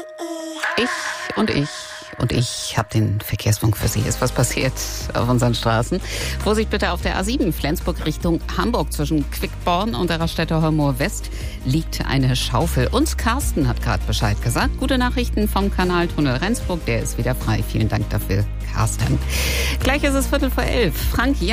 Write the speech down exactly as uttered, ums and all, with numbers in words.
Ich und ich und ich habe den Verkehrsfunk für Sie. Ist was passiert auf unseren Straßen? Vorsicht bitte auf der A sieben, Flensburg Richtung Hamburg. Zwischen Quickborn und der Raststätte Heumoor West liegt eine Schaufel. Und Carsten hat gerade Bescheid gesagt. Gute Nachrichten vom Kanaltunnel Rendsburg. Der ist wieder frei. Vielen Dank dafür, Carsten. Gleich ist es Viertel vor elf. Frank Jan